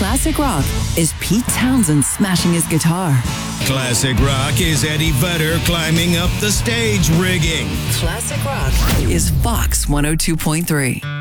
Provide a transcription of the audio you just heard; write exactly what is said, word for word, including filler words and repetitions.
Classic rock is Pete Townsend smashing his guitar. Classic rock is Eddie Vedder climbing up the stage rigging. Classic rock is Fox one oh two point three.